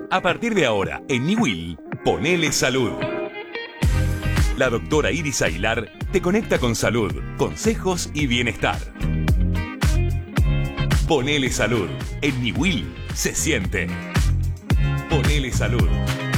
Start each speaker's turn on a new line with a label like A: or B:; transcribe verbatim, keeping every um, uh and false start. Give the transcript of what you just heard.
A: A partir de ahora, en Niwil, ponele salud. La doctora Iris Aguilar te conecta con salud, consejos y bienestar. Ponele salud. En Niwil se siente. Ponele salud.